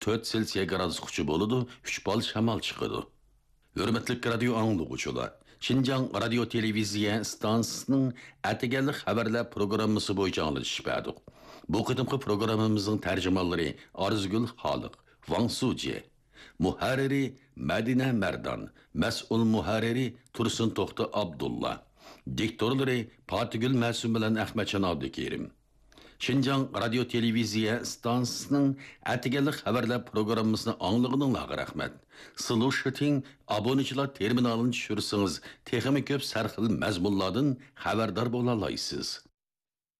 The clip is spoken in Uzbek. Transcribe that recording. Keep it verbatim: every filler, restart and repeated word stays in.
to'rt selsiya gradusgacha bo'ladi, uch bal shamol chiqadi. Hürmetli radio anlıqçılar, Şinjan radio televiziya stansiyasining ataganli xabarlar programmasi bo'yicha anglitishib berdik. Bu qitimqi programmamizning tarjimonlari Arzgul Xoliq, Wang Suji, muharriri Madina Mardan, mas'ul muharriri Tursun To'xta Abdulla, diktorlari Fatigul Masum bilan Ahmadjon Abdukerim. Şinjan radio televiziya stansiyasining ataganli xabarlar programmasini anglag'ininglarga rahmat. Slushing abonechilar terminalini tushirsangiz, texnik ko'p sarxil mazmunlardan xabardor bo'la olasiz.